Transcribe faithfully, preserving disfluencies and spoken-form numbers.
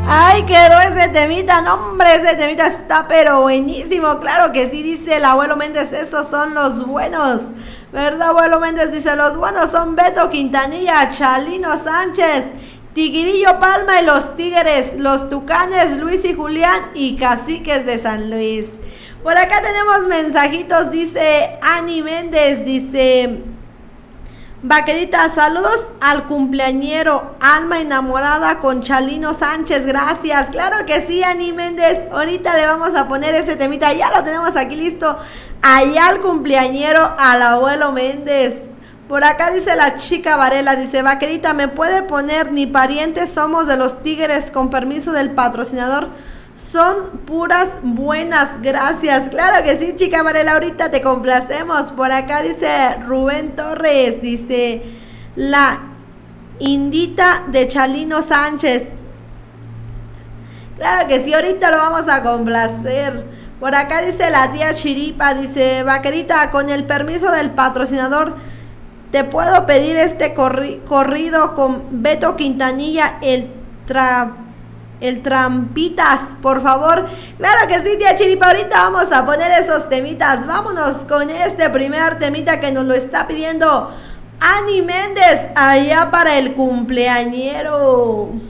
Ay, quedó ese temita, no hombre, ese temita está pero buenísimo, claro que sí, dice el abuelo Méndez, esos son los buenos, ¿verdad, abuelo Méndez? Dice, los buenos son Beto Quintanilla, Chalino Sánchez, Tiguirillo Palma y los Tigres, los Tucanes, Luis y Julián y Caciques de San Luis. Por acá tenemos mensajitos, dice Ani Méndez, dice... Vaquerita, saludos al cumpleañero, alma enamorada con Chalino Sánchez, gracias. Claro que sí, Ani Méndez, ahorita le vamos a poner ese temita, ya lo tenemos aquí listo. Allá al cumpleañero, al abuelo Méndez. Por acá dice la chica Varela, dice, Vaquerita, ¿me puede poner ni parientes somos de los Tigres con permiso del patrocinador? Son puras buenas, gracias. Claro que sí, chica Varela, ahorita te complacemos. Por acá dice Rubén Torres, dice la Indita de Chalino Sánchez. Claro que sí, ahorita lo vamos a complacer. Por acá dice la tía Chiripa, dice, Vaquerita, con el permiso del patrocinador, te puedo pedir este corri corrido con Beto Quintanilla, el tra... El Trampitas, por favor. Claro que sí, tía Chiripa, ahorita vamos a poner esos temitas. Vámonos con este primer temita que nos lo está pidiendo Ani Méndez, allá para el cumpleañero.